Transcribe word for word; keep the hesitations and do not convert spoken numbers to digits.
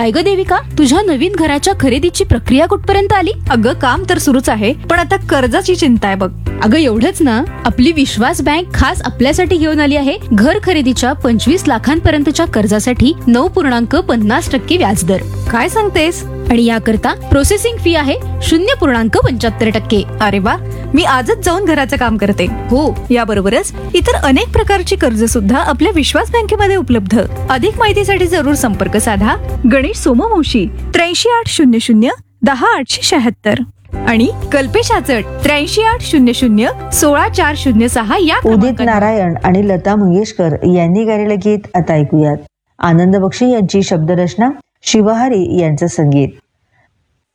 काय ग देविका, तुझ्या नवीन घराच्या खरेदीची प्रक्रिया कुठपर्यंत आली? अगं काम तर सुरूच आहे, पण आता कर्जाची चिंता आहे बघ. अगं एवढंच ना, आपली विश्वास बँक खास आपल्यासाठी घेऊन आली आहे घर खरेदीच्या पंचवीस लाखांपर्यंतच्या कर्जासाठी नऊ पूर्णांक पन्नास टक्के व्याजदर. काय सांगतेस? आणि याकरता प्रोसेसिंग फी आहे शून्य पूर्णांक पंच्याहत्तर टक्के. अरे वा, मी आजच जाऊन घराचं काम करते. हो, याबरोबरच इतर अनेक प्रकारची कर्ज सुद्धा आपल्या विश्वास बँकेमध्ये उपलब्ध. अधिक माहितीसाठी जरूर संपर्क साधा गणेश सोमवंशी त्र्याऐंशी आठ शून्य शून्य दहा आठशे शहात्तर आणि कल्पेश आचट त्र्याऐंशी आठ शून्य शून्य सोळा चार शून्य सहा या उदित नारायण आणि लता मंगेशकर यांनी गायलेलं गीत आता ऐकूयात. आनंद बक्षी यांची शब्दरचना, शिवहरी यांचं संगीत.